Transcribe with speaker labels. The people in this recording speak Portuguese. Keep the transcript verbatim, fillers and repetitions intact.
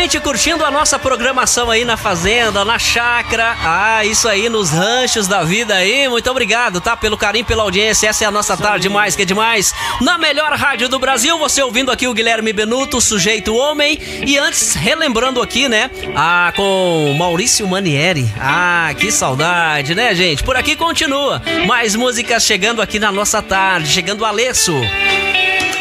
Speaker 1: gente curtindo a nossa programação aí na fazenda, na chácara, ah, isso aí, nos ranchos da vida aí. Muito obrigado, tá? Pelo carinho, pela audiência. Essa é a nossa tarde mais que é demais. Na melhor rádio do Brasil, você ouvindo aqui o Guilherme Benuto, sujeito homem. E antes, relembrando aqui, né? Ah, com Maurício Manieri. Ah, que saudade, né, gente? Por aqui continua. Mais músicas chegando aqui na nossa tarde. Chegando Alesso.